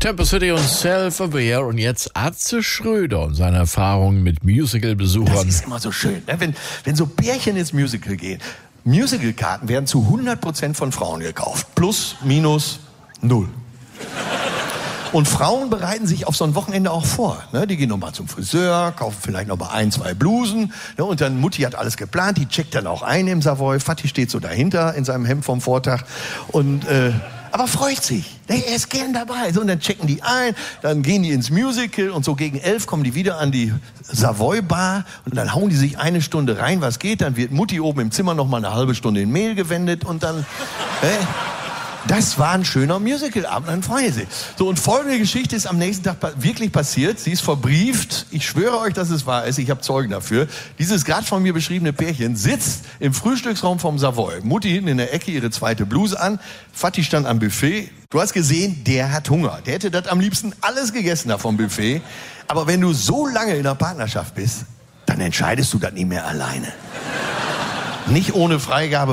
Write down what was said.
Tempo City und Self-Aware und jetzt Atze Schröder und seine Erfahrungen mit Musical-Besuchern. Das ist immer so schön, ne? Wenn so Pärchen ins Musical gehen. Musicalkarten werden zu 100% von Frauen gekauft. Plus, minus, null. Und Frauen bereiten sich auf so ein Wochenende auch vor. Ne? Die gehen nochmal zum Friseur, kaufen vielleicht noch mal 1, 2 Blusen. Ne? Und dann Mutti hat alles geplant, die checkt dann auch ein im Savoy. Vati steht so dahinter in seinem Hemd vom Vortag. Und, aber freut sich. Er ist gern dabei. So, und dann checken die ein, dann gehen die ins Musical und so gegen 11 kommen die wieder an die Savoy Bar und dann hauen die sich 1 Stunde rein, was geht. Dann wird Mutti oben im Zimmer noch mal eine halbe Stunde in Mehl gewendet und dann... Das war ein schöner Musicalabend, dann freuen sie. So, und folgende Geschichte ist am nächsten Tag wirklich passiert. Sie ist verbrieft. Ich schwöre euch, dass es wahr ist. Ich habe Zeugen dafür. Dieses gerade von mir beschriebene Pärchen sitzt im Frühstücksraum vom Savoy. Mutti hinten in der Ecke ihre zweite Bluse an. Vati stand am Buffet. Du hast gesehen, der hat Hunger. Der hätte das am liebsten alles gegessen da vom Buffet. Aber wenn du so lange in der Partnerschaft bist, dann entscheidest du das nicht mehr alleine. Nicht ohne Freigabe